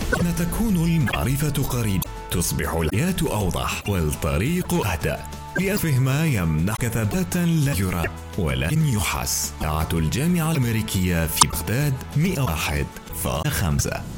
حين تكون المعرفة قريبة تصبح الحياة أوضح والطريق أهدى. لفهم يمنحك ثباتا لا يرى ولكن يحس. إذاعة الجامعة الأمريكية في بغداد 101.5.